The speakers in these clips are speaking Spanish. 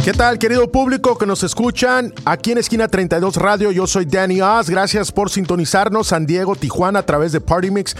¿Qué tal, querido público que nos escuchan? Aquí en Esquina 32 Radio, yo soy Danny Oz. Gracias por sintonizarnos. San Diego, Tijuana, a través de Party Mix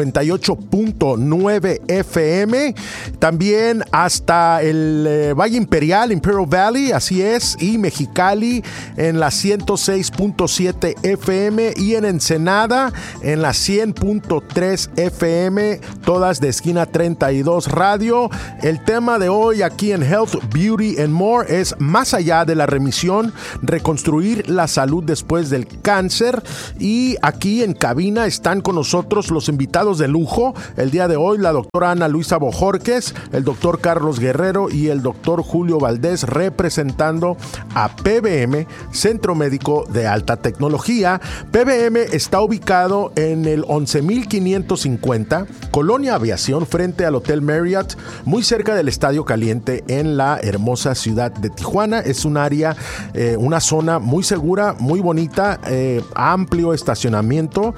98.9 FM. También hasta el Valle Imperial, Imperial Valley, así es. Y Mexicali en la 106.7 FM. Y en Ensenada en la 100.3 FM. Todas de Esquina 32 Radio. El tema de hoy aquí en Health, Beauty and More es más allá de la remisión, reconstruir la salud después del cáncer. Y aquí en cabina están con nosotros los invitados de lujo. El día de hoy, la doctora Ana Luisa Bojorquez, el doctor Carlos Guerrero y el doctor Julio Valdés, representando a PBM, Centro Médico de Alta Tecnología. PBM está ubicado en el 11,550, Colonia Aviación, frente al Hotel Marriott, muy cerca del Estadio Caliente, en la hermosa ciudad de Tijuana. Es un área, una zona muy segura, muy bonita, amplio estacionamiento,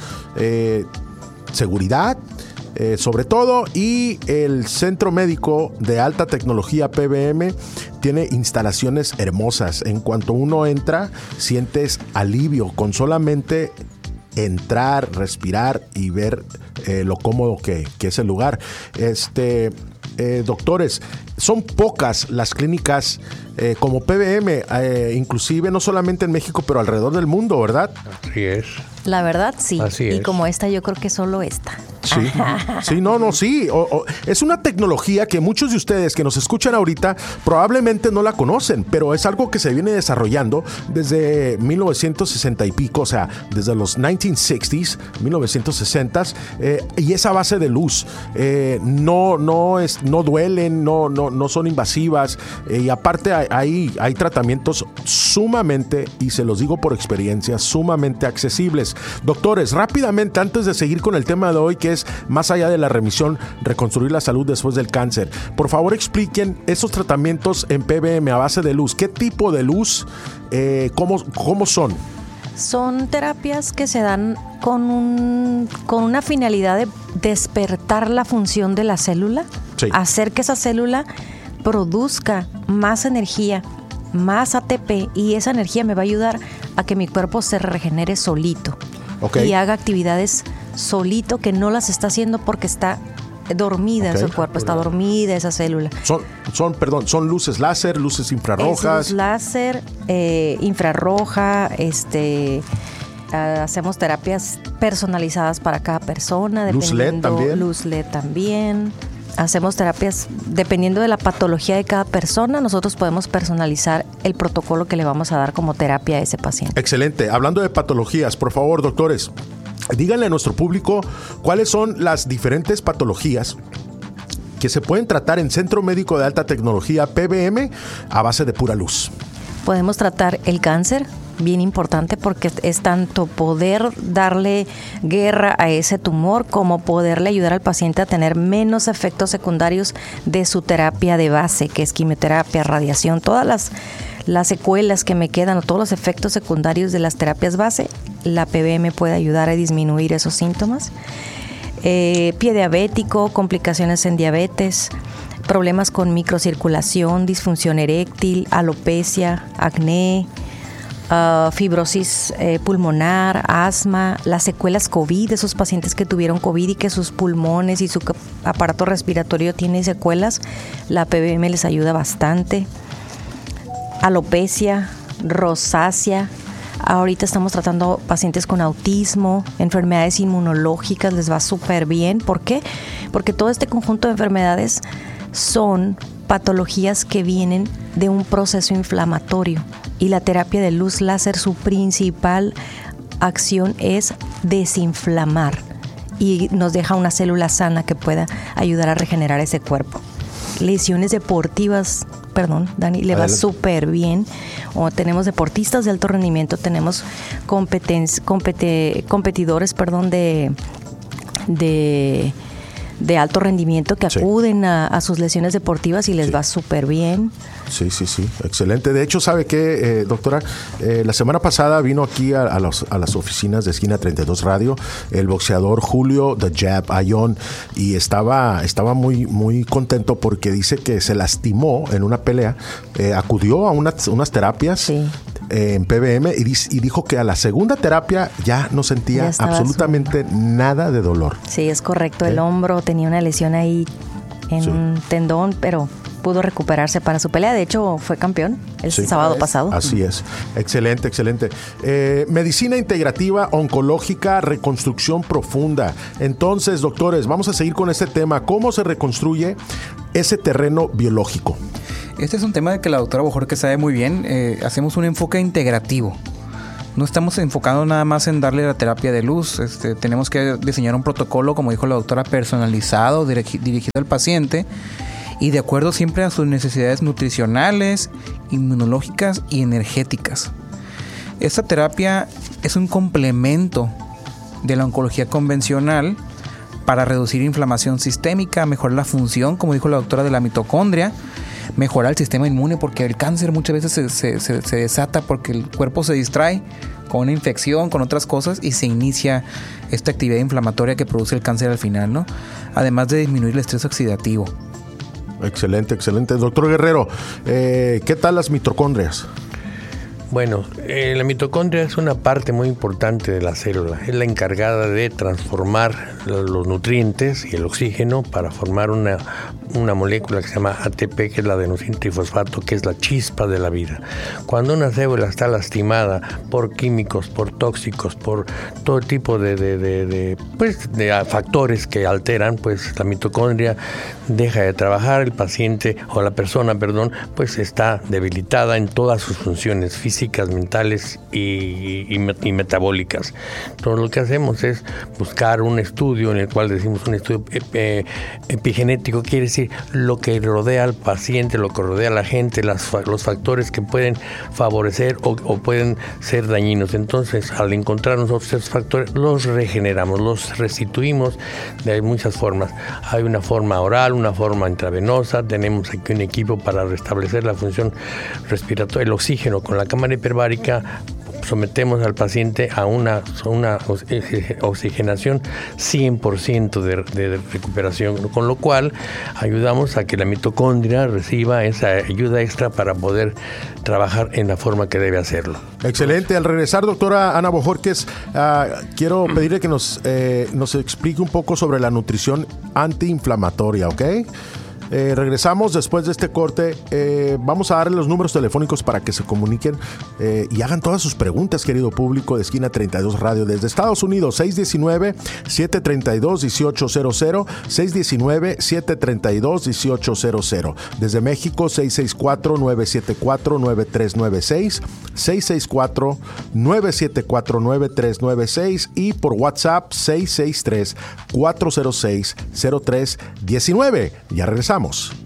seguridad, sobre todo, y el Centro Médico de Alta Tecnología PBM tiene instalaciones hermosas. En cuanto uno entra, sientes alivio con solamente entrar, respirar y ver lo cómodo que es el lugar. Doctores, son pocas las clínicas como PBM, inclusive no solamente en México, pero alrededor del mundo, ¿verdad? Así es. La verdad, sí. Así es. Y como esta, yo creo que solo esta. Sí, sí, sí. Es una tecnología que muchos de ustedes que nos escuchan ahorita probablemente no la conocen, pero es algo que se viene desarrollando desde 1960 y pico, o sea, desde los 1960s, 1960s, y esa base de luz no duelen, no son invasivas, y aparte hay tratamientos sumamente, y se los digo por experiencia, sumamente accesibles. Doctores, rápidamente, antes de seguir con el tema de hoy, que es más allá de la remisión, reconstruir la salud después del cáncer, por favor expliquen esos tratamientos en PBM a base de luz. ¿Qué tipo de luz? ¿Cómo son? Son terapias que se dan con una finalidad de despertar la función de la célula, sí, hacer que esa célula produzca más energía, más ATP, y esa energía me va a ayudar a que mi cuerpo se regenere solito, okay, y haga actividades solito, que no las está haciendo porque está dormida, okay, ese cuerpo, está dormida esa célula. Son luces láser, luces infrarrojas. Luz láser, infrarroja, hacemos terapias personalizadas para cada persona. Luz LED también. Luz LED también. Hacemos terapias dependiendo de la patología de cada persona. Nosotros podemos personalizar el protocolo que le vamos a dar como terapia a ese paciente. Excelente. Hablando de patologías, por favor, doctores, díganle a nuestro público cuáles son las diferentes patologías que se pueden tratar en Centro Médico de Alta Tecnología PBM a base de pura luz. Podemos tratar el cáncer, bien importante, porque es tanto poder darle guerra a ese tumor como poderle ayudar al paciente a tener menos efectos secundarios de su terapia de base, que es quimioterapia, radiación, todas las secuelas que me quedan o todos los efectos secundarios de las terapias base. La PBM puede ayudar a disminuir esos síntomas. Pie diabético, complicaciones en diabetes, problemas con microcirculación, disfunción eréctil, alopecia, acné, fibrosis pulmonar, asma, las secuelas COVID, esos pacientes que tuvieron COVID y que sus pulmones y su aparato respiratorio tiene secuelas, la PBM les ayuda bastante. Alopecia, rosácea. Ahorita estamos tratando pacientes con autismo, enfermedades inmunológicas, les va súper bien. ¿Por qué? Porque todo este conjunto de enfermedades son patologías que vienen de un proceso inflamatorio, y la terapia de luz láser, su principal acción es desinflamar, y nos deja una célula sana que pueda ayudar a regenerar ese cuerpo. Lesiones deportivas, Dani, le va súper bien. O tenemos deportistas de alto rendimiento, tenemos competidores, de de alto rendimiento que acuden a sus lesiones deportivas y les va súper bien. Sí, excelente. De hecho, ¿sabe qué, doctora? La semana pasada vino aquí a las oficinas de Esquina 32 Radio el boxeador Julio The Jab Ayón y estaba muy, muy contento porque dice que se lastimó en una pelea, acudió a unas terapias en PBM y dijo que a la segunda terapia ya no sentía absolutamente nada de dolor. Sí, es correcto. El hombro tenía una lesión ahí en un tendón, pero pudo recuperarse para su pelea. De hecho, fue campeón el sábado pasado. Así es. Excelente. Medicina integrativa, oncológica, reconstrucción profunda. Entonces, doctores, vamos a seguir con este tema. ¿Cómo se reconstruye ese terreno biológico? Este es un tema de que la doctora Bojorquez sabe muy bien. Hacemos un enfoque integrativo. No estamos enfocando nada más en darle la terapia de luz. Tenemos que diseñar un protocolo, como dijo la doctora, personalizado, dirigido al paciente y de acuerdo siempre a sus necesidades nutricionales, inmunológicas y energéticas. Esta terapia es un complemento de la oncología convencional para reducir inflamación sistémica, mejorar la función, como dijo la doctora, de la mitocondria, mejorar el sistema inmune, porque el cáncer muchas veces se desata porque el cuerpo se distrae con una infección, con otras cosas, y se inicia esta actividad inflamatoria que produce el cáncer al final, ¿no? Además de disminuir el estrés oxidativo. Excelente. Doctor Guerrero, ¿qué tal las mitocondrias? Bueno, la mitocondria es una parte muy importante de la célula. Es la encargada de transformar los nutrientes y el oxígeno para formar una molécula que se llama ATP, que es la adenosín trifosfato, que es la chispa de la vida. Cuando una célula está lastimada por químicos, por tóxicos, por todo tipo de factores que alteran, pues la mitocondria deja de trabajar, el paciente o la persona, pues está debilitada en todas sus funciones físicas, mentales y metabólicas. Entonces lo que hacemos es buscar un estudio en el cual decimos un estudio epigenético, quiere decir lo que rodea al paciente, lo que rodea a la gente, los factores que pueden favorecer o pueden ser dañinos. Entonces, al encontrar nosotros esos factores, los regeneramos, los restituimos de muchas formas. Hay una forma oral, una forma intravenosa, tenemos aquí un equipo para restablecer la función respiratoria, el oxígeno con la cámara hiperbárica. Sometemos al paciente a una oxigenación 100% de recuperación, con lo cual ayudamos a que la mitocondria reciba esa ayuda extra para poder trabajar en la forma que debe hacerlo. Excelente. Al regresar, doctora Ana Bojorquez, quiero pedirle que nos explique un poco sobre la nutrición antiinflamatoria, ¿ok? Regresamos después de este corte. Vamos a darle los números telefónicos para que se comuniquen y hagan todas sus preguntas, querido público de Esquina 32 Radio. Desde Estados Unidos, 619-732-1800, 619-732-1800. Desde México, 664-974-9396, 664-974-9396 y por WhatsApp, 663-406-0319. Ya regresamos.